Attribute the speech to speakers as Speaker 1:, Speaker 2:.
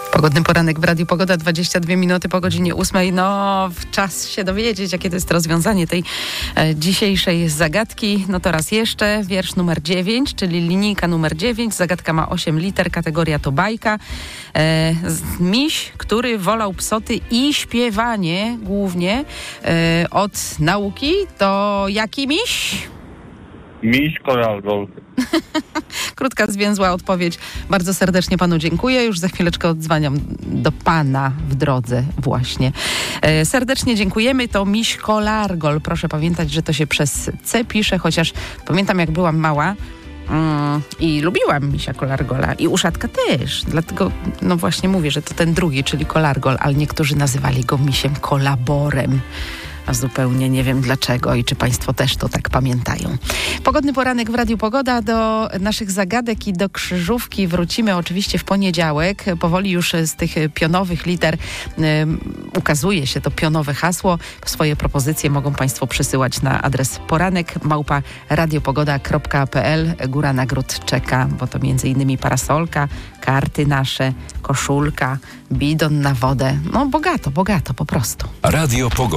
Speaker 1: Pogodny poranek w Radiu Pogoda, 22 minuty po godzinie 8. No, czas się dowiedzieć, jakie to jest rozwiązanie tej dzisiejszej zagadki. No to raz jeszcze, wiersz numer 9, czyli linijka numer 9. Zagadka ma 8 liter, kategoria to bajka. Miś, który wolał psoty i śpiewanie głównie od nauki, to jaki miś?
Speaker 2: Miś Kolargol.
Speaker 1: Krótka, zwięzła odpowiedź. Bardzo serdecznie panu dziękuję. Już za chwileczkę odzwaniam do pana w drodze właśnie. Serdecznie dziękujemy. To miś Kolargol. Proszę pamiętać, że to się przez C pisze, chociaż pamiętam, jak byłam mała i lubiłam misia Kolargola i uszatka też. Dlatego no właśnie mówię, że to ten drugi, czyli Kolargol, ale niektórzy nazywali go misiem Kolaborem. A zupełnie nie wiem dlaczego i czy państwo też to tak pamiętają. Pogodny poranek w Radiu Pogoda. Do naszych zagadek i do krzyżówki wrócimy oczywiście w poniedziałek. Powoli już z tych pionowych liter ukazuje się to pionowe hasło. Swoje propozycje mogą państwo przysyłać na adres poranek@radiopogoda.pl. Góra nagród czeka, bo to m.in. parasolka, karty nasze, koszulka, bidon na wodę. No bogato po prostu.
Speaker 3: Radio Pogoda.